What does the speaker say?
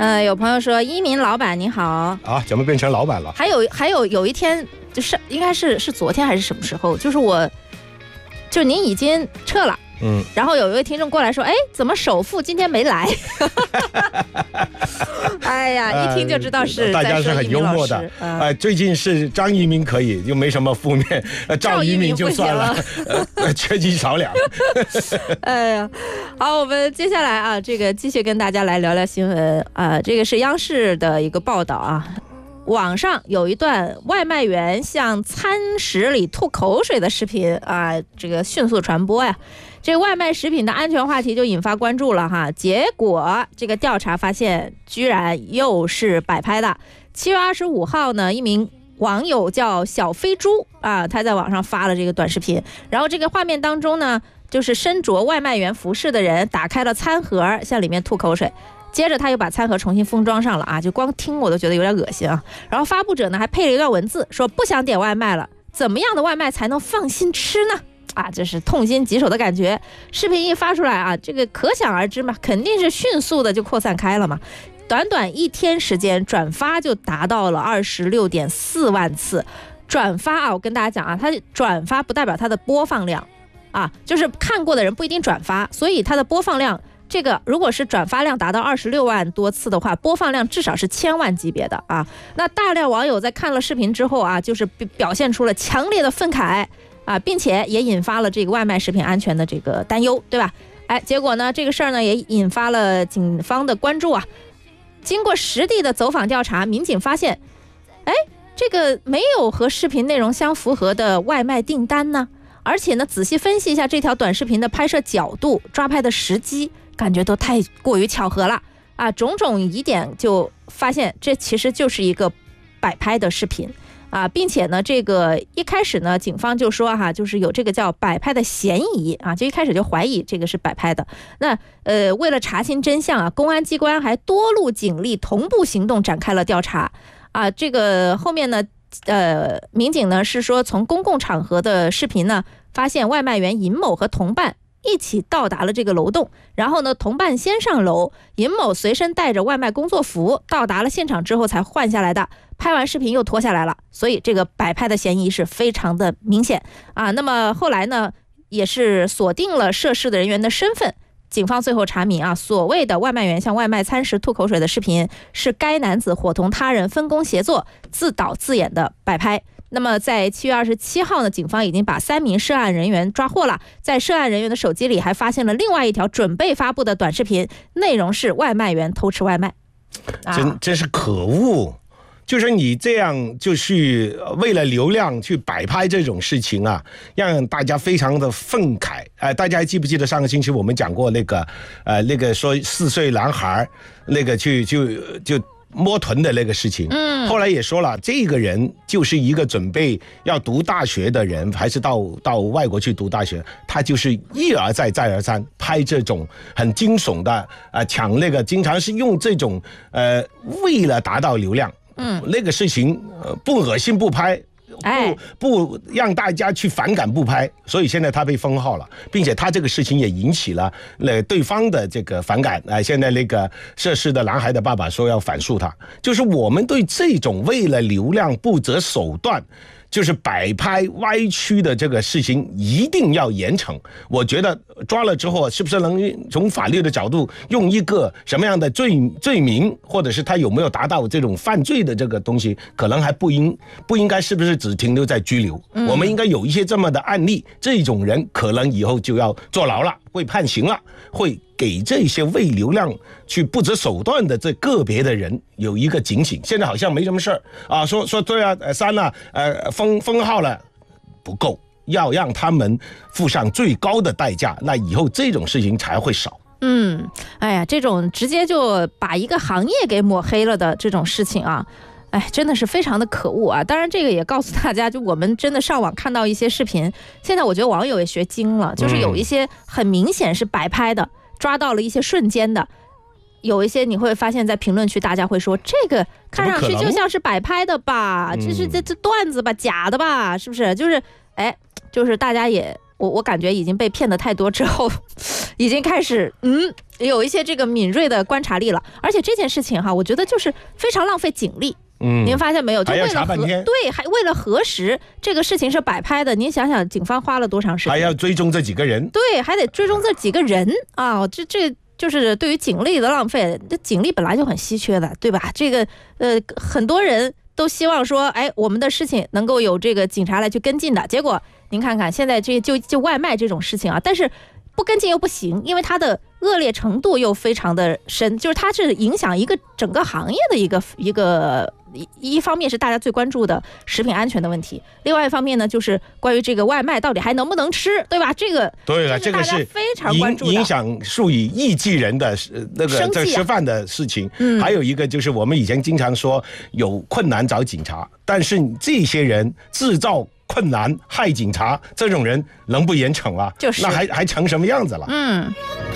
有朋友说一鸣老板你好啊，怎么变成老板了？ 还有一天就是应该是昨天还是什么时候，就是您已经撤了。然后有一位听众过来说，哎，怎么首富今天没来？哎呀，一听就知道是大家是很幽默的。最近是张一鸣可以，就没什么负面，赵一鸣就算了，缺斤少两。 哎呀，好，我们接下来啊，这个继续跟大家来聊聊新闻啊，这个是央视的一个报道啊。网上有一段外卖员向餐食里吐口水的视频啊，这个迅速传播呀。这个外卖食品的安全话题就引发关注了哈。结果这个调查发现，居然又是摆拍的。7月25号呢，一名网友叫小飞猪啊，他在网上发了这个短视频。然后这个画面当中呢，就是身着外卖员服饰的人打开了餐盒，向里面吐口水。接着他又把餐盒重新封装上了啊，就光听我都觉得有点恶心啊。然后发布者呢还配了一段文字，说不想点外卖了，怎么样的外卖才能放心吃呢？啊，这是痛心疾首的感觉。视频一发出来啊，这个可想而知嘛，肯定是迅速的就扩散开了嘛。短短1天时间，转发就达到了26.4万次。转发啊，我跟大家讲啊，它转发不代表它的播放量啊，就是看过的人不一定转发，所以它的播放量。这个如果是转发量达到26万多次的话，播放量至少是1000万级别的啊。那大量网友在看了视频之后啊，就是表现出了强烈的愤慨啊，并且也引发了这个外卖食品安全的这个担忧，对吧？哎，结果呢，这个事儿呢也引发了警方的关注啊。经过实地的走访调查，民警发现，哎，这个没有和视频内容相符合的外卖订单呢，而且呢，仔细分析一下这条短视频的拍摄角度、抓拍的时机。感觉都太过于巧合了啊！种种疑点就发现，这其实就是一个摆拍的视频啊，并且呢，这个一开始呢，警方就说哈，就是有这个叫摆拍的嫌疑啊，就一开始就怀疑这个是摆拍的。那为了查清真相啊，公安机关还多路警力同步行动，展开了调查啊。这个后面呢，民警呢是说从公共场合的视频呢，发现外卖员尹某和同伴一起到达了这个楼栋，然后呢，同伴先上楼，尹某随身带着外卖工作服，到达了现场之后才换下来的。拍完视频又脱下来了，所以这个摆拍的嫌疑是非常的明显啊。那么后来呢，也是锁定了涉事的人员的身份。警方最后查明啊，所谓的外卖员向外卖餐食吐口水的视频，是该男子伙同他人分工协作、自导自演的摆拍。那么在7月27号呢，警方已经把3名涉案人员抓获了。在涉案人员的手机里还发现了另外一条准备发布的短视频，内容是外卖员偷吃外卖。 真是可恶！就是你这样就是为了流量去摆拍这种事情啊，让大家非常的愤慨。大家还记不记得上个星期我们讲过那个说4岁男孩那个就摸臀的那个事情，后来也说了，这个人就是一个准备要读大学的人，还是到外国去读大学，他就是一而再再而三拍这种很惊悚的抢那个，经常是用这种为了达到流量，那个事情不恶心不拍。不让大家去反感不拍，所以现在他被封号了，并且他这个事情也引起了对方的这个反感。现在那个涉事的男孩的爸爸说要反诉他，就是我们对这种为了流量不择手段就是摆拍歪曲的这个事情一定要严惩。我觉得抓了之后是不是能从法律的角度用一个什么样的罪名，或者是他有没有达到这种犯罪的这个东西，可能还不应该是不是只停留在拘留，我们应该有一些这么的案例，这种人可能以后就要坐牢了，会判刑了，会给这些为流量去不择手段的这个别的人有一个警醒。现在好像没什么事儿啊，说对啊，删了，封号了，不够，要让他们付上最高的代价，那以后这种事情才会少。 哎呀，这种直接就把一个行业给抹黑了的这种事情啊，哎，真的是非常的可恶啊！当然，这个也告诉大家，就我们真的上网看到一些视频，现在我觉得网友也学精了，就是有一些很明显是摆拍的，抓到了一些瞬间的，有一些你会发现在评论区大家会说，这个看上去就像是摆拍的吧，这是这段子吧，假的吧，是不是？就是大家也。我感觉已经被骗的太多之后，已经开始有一些这个敏锐的观察力了。而且这件事情哈，我觉得就是非常浪费警力。您发现没有？就为了还为了核实这个事情是摆拍的，您想想，警方花了多长时间？ 还要追踪这几个人？ 对，还得追踪这几个人啊！这就是对于警力的浪费。这警力本来就很稀缺的，对吧？这个很多人都希望说，哎，我们的事情能够有这个警察来去跟进的。结果您看看现在就外卖这种事情啊，但是不跟进又不行，因为它的恶劣程度又非常的深，就是它是影响一个整个行业的一方面是大家最关注的食品安全的问题，另外一方面呢，就是关于这个外卖到底还能不能吃，对吧？这个对了，这个是非常关注的， 影响数以亿计人的那个这吃饭的事情。还有一个就是我们以前经常说有困难找警察，但是这些人制造困难害警察，这种人能不严惩啊？就是那还成什么样子了？